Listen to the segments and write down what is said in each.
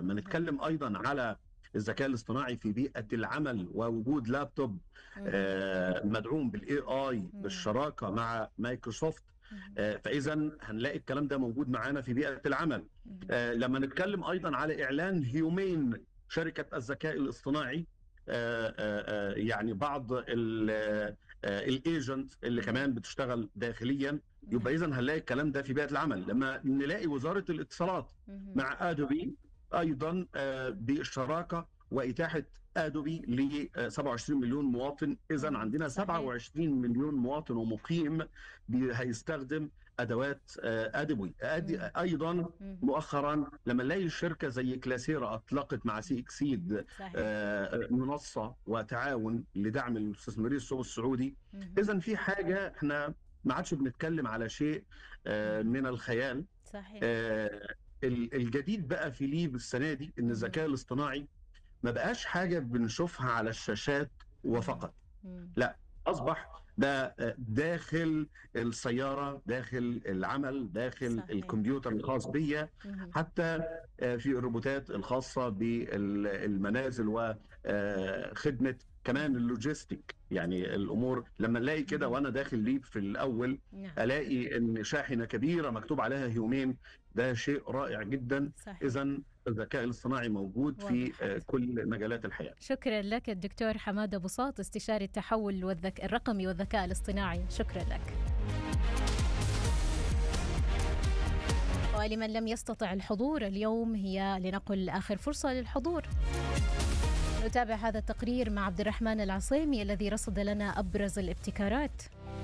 لما نتكلم أيضا على الذكاء الاصطناعي في بيئة العمل ووجود لابتوب مدعوم بالاي اي بالشراكة مع مايكروسوفت، فإذا هنلاقي الكلام ده موجود معانا في بيئة العمل. لما نتكلم أيضا على إعلان هيومين شركة الذكاء الاصطناعي، يعني بعض الايجنت اللي كمان بتشتغل داخليا، يبقى اذا هنلاقي الكلام ده في بيئه العمل. لما نلاقي وزاره الاتصالات مع ادوبي ايضا بالشراكه واتاحه ادوبي ل 27 مليون مواطن، اذا عندنا 27 مليون مواطن ومقيم هيستخدم ادوات ادوبي. ايضا مؤخرا لما نلاقي الشركه زي كلاسيرا اطلقت مع سي اكسيد منصه وتعاون لدعم المستثمرين السوق السعودي، اذا في حاجه احنا ما عادش بنتكلم على شيء من الخيال. صحيح. الجديد بقى في ليب السنه دي ان الذكاء الاصطناعي ما بقاش حاجه بنشوفها على الشاشات وفقط، لا، اصبح ده داخل السياره، داخل العمل، داخل صحيح. الكمبيوتر الخاص بيا، حتى في الروبوتات الخاصه بالمنازل وخدمه كمان اللوجيستيك. يعني الامور لما نلاقي كده وانا داخل ليب في الاول الاقي ان شاحنه كبيره مكتوب عليها هيومين، ده شيء رائع جدا. اذا الذكاء الاصطناعي موجود في كل مجالات الحياه. شكرا لك الدكتور حماده بساط، استشاري التحول الرقمي والذكاء الاصطناعي، شكرا لك. ولمن لم يستطع الحضور اليوم، هي لنقل آخر فرصة للحضور. نتابع هذا التقرير مع عبد الرحمن العصيمي الذي رصد لنا أبرز الابتكارات.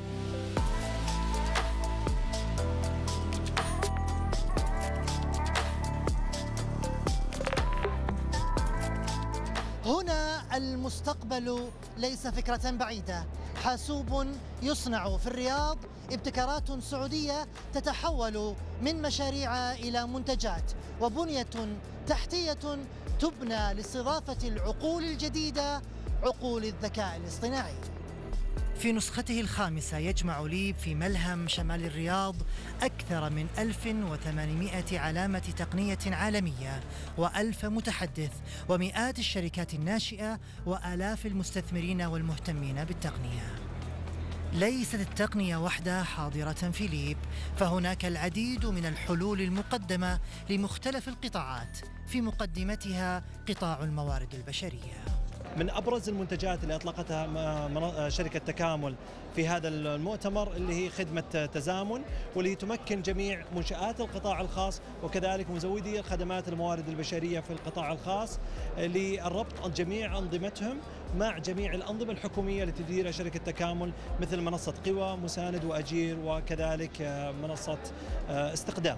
هنا المستقبل ليس فكرة بعيدة، حاسوب يصنع في الرياض، ابتكارات سعودية تتحول من مشاريع إلى منتجات، وبنية تحتية تبنى لاستضافة العقول الجديدة، عقول الذكاء الاصطناعي. في نسخته الخامسة يجمع ليب في ملهم شمال الرياض أكثر من 1800 علامة تقنية عالمية و1000 متحدث ومئات الشركات الناشئة وآلاف المستثمرين والمهتمين بالتقنية. ليست التقنية وحدها حاضرة في ليب، فهناك العديد من الحلول المقدمة لمختلف القطاعات، في مقدمتها قطاع الموارد البشرية. من أبرز المنتجات اللي أطلقتها شركة تكامل في هذا المؤتمر اللي هي خدمة تزامن، واللي تمكن جميع منشآت القطاع الخاص وكذلك مزودي الخدمات الموارد البشرية في القطاع الخاص للربط جميع أنظمتهم مع جميع الأنظمة الحكومية التي تديرها شركة تكامل، مثل منصة قوى، مساند وأجير، وكذلك منصة استقدام.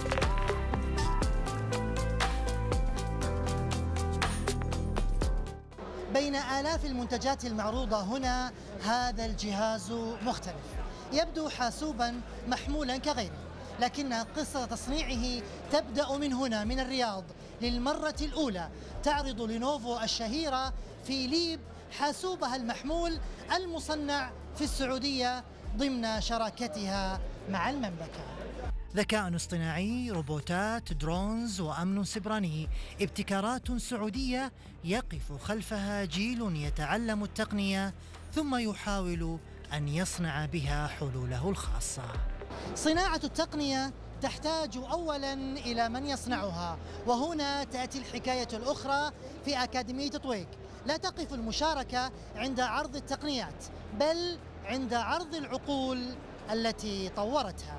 بين آلاف المنتجات المعروضة هنا، هذا الجهاز مختلف، يبدو حاسوبا محمولا كغيره، لكن قصة تصنيعه تبدأ من هنا، من الرياض. للمرة الأولى تعرض لينوفو الشهيرة في ليب حاسوبها المحمول المصنع في السعودية ضمن شراكتها مع المملكة. ذكاء اصطناعي، روبوتات، درونز وأمن سيبراني، ابتكارات سعودية يقف خلفها جيل يتعلم التقنية ثم يحاول أن يصنع بها حلوله الخاصة. صناعة التقنية تحتاج أولاً إلى من يصنعها، وهنا تأتي الحكاية الأخرى في أكاديمية طويق. لا تقف المشاركة عند عرض التقنيات، بل عند عرض العقول التي طورتها.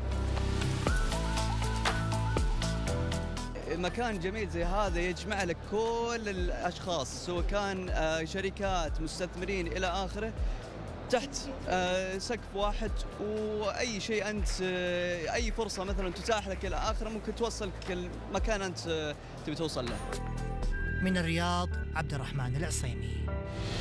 مكان جميل زي هذا يجمع لك كل الأشخاص، سواء كان شركات، مستثمرين إلى آخره، تحت سقف واحد، وأي شيء أنت أي فرصة مثلا تتاح لك إلى آخره ممكن توصلك المكان أنت تبي توصل له. من الرياض، عبد الرحمن العصيمي.